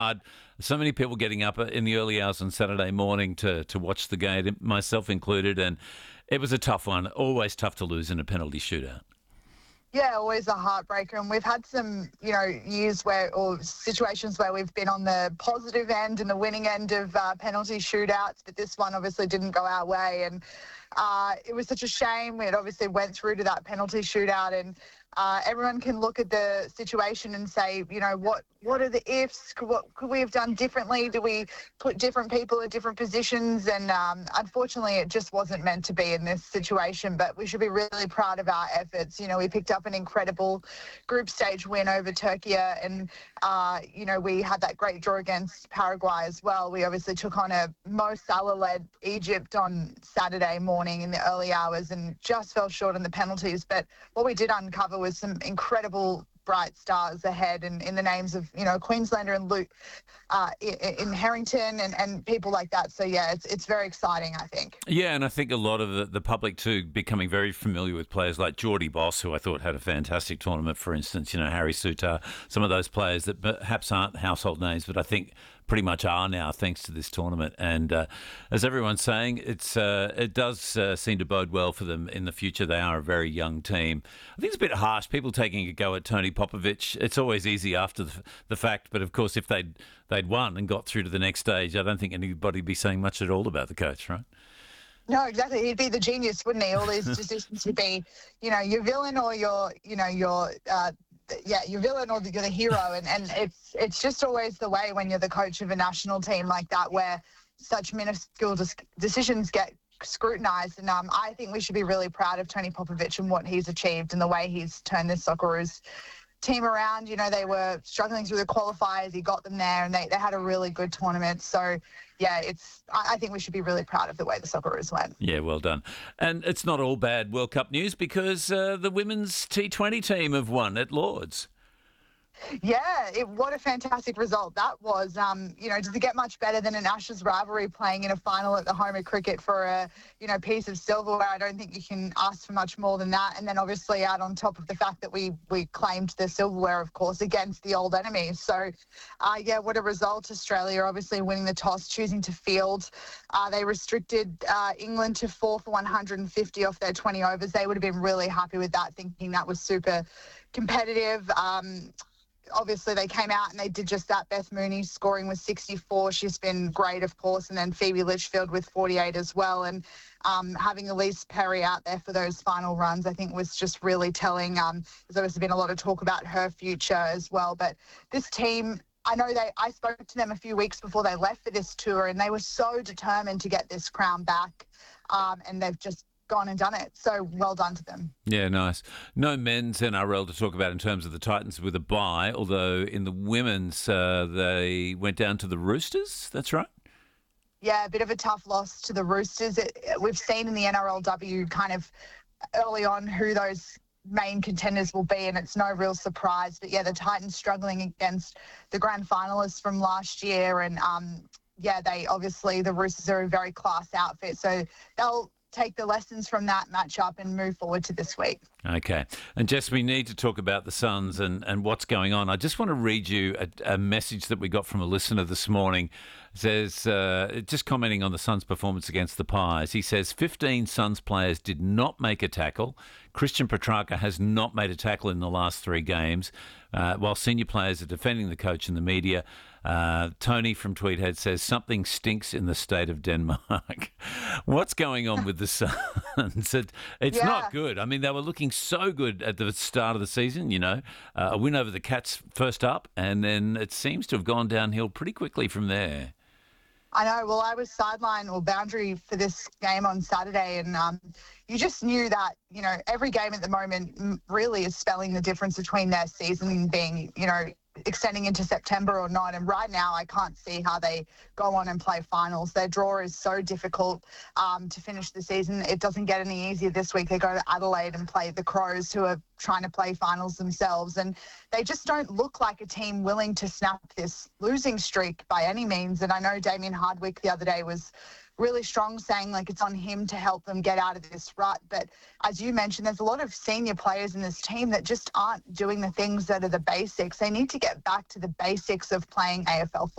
So many people getting up in the early hours on Saturday morning to watch the game, myself included, and it was a tough one. Always tough to lose in a penalty shootout. Yeah, always a heartbreaker. And we've had some, years or situations where we've been on the positive end and the winning end of penalty shootouts, but this one obviously didn't go our way. And it was such a shame. It obviously went through to that penalty shootout, and everyone can look at the situation and say, what are the ifs? What could we have done differently? Do we put different people in different positions? And unfortunately, it just wasn't meant to be in this situation. But we should be really proud of our efforts. We picked up an incredible group stage win over Turkey, and we had that great draw against Paraguay as well. We obviously took on a Mo Salah-led Egypt on Saturday morning in the early hours and just fell short on the penalties. But what we did uncover was some incredible bright stars ahead, and in the names of Queenslander and Luke in Harrington and people like that. So yeah, it's very exciting, I think. Yeah, and I think a lot of the public too becoming very familiar with players like Geordie Boss, who I thought had a fantastic tournament. For instance, Harry Suter, some of those players that perhaps aren't household names, but I think pretty much are now thanks to this tournament. And as everyone's saying, it does seem to bode well for them in the future. They are a very young team. I think it's a bit harsh, people taking a go at Tony Popovic. It's always easy after the fact, but of course if they'd won and got through to the next stage, I don't think anybody would be saying much at all about the coach, right? No, exactly. He'd be the genius, wouldn't he? All these decisions would be, your villain or your villain or you're the hero. And it's just always the way when you're the coach of a national team like that, where such minuscule decisions get scrutinised. And I think we should be really proud of Tony Popovic and what he's achieved and the way he's turned this Socceroos team around. They were struggling through the qualifiers. He got them there, and they had a really good tournament. So, yeah, I think we should be really proud of the way the Socceroos went. Yeah, well done. And it's not all bad World Cup news, because the women's T20 team have won at Lord's. Yeah, what a fantastic result that was. Does it get much better than an Ashes rivalry playing in a final at the home of cricket for a, piece of silverware? I don't think you can ask for much more than that. And then obviously add on top of the fact that we claimed the silverware, of course, against the old enemies. So, what a result. Australia obviously winning the toss, choosing to field. They restricted England to 4 for 150 off their 20 overs. They would have been really happy with that, thinking that was super competitive. Obviously, they came out and they did just that. Beth Mooney scoring with 64. She's been great, of course. And then Phoebe Litchfield with 48 as well. And having Elise Perry out there for those final runs, I think was just really telling. There's obviously been a lot of talk about her future as well. But this team, I spoke to them a few weeks before they left for this tour, and they were so determined to get this crown back. And they've just gone and done it. So well done to them. Yeah, nice. No men's NRL to talk about in terms of the Titans with a bye, although in the women's they went down to the Roosters. That's right. Yeah, a bit of a tough loss to the Roosters. We've seen in the NRLW kind of early on who those main contenders will be, and it's no real surprise. But yeah, the Titans struggling against the grand finalists from last year, and the Roosters are a very class outfit, so they'll take the lessons from that matchup and move forward to this week. Okay. And Jess, we need to talk about the Suns and what's going on. I just want to read you a message that we got from a listener this morning. It says, just commenting on the Suns' performance against the Pies, he says, 15 Suns players did not make a tackle. Christian Petrarca has not made a tackle in the last 3 games, while senior players are defending the coach in the media. Tony from Tweethead says, something stinks in the state of Denmark. What's going on with the Suns? It's not good. I mean, they were looking so good at the start of the season, a win over the Cats first up, and then it seems to have gone downhill pretty quickly from there. I know. Well, I was sideline or boundary for this game on Saturday, and you just knew that, every game at the moment really is spelling the difference between their season being, extending into September or not. And right now I can't see how they go on and play finals. Their draw is so difficult to finish the season. It doesn't get any easier this week. They go to Adelaide and play the Crows, who are trying to play finals themselves. And they just don't look like a team willing to snap this losing streak by any means. And I know Damien Hardwick the other day was really strong, saying like it's on him to help them get out of this rut. But as you mentioned, there's a lot of senior players in this team that just aren't doing the things that are the basics. They need to get back to the basics of playing AFL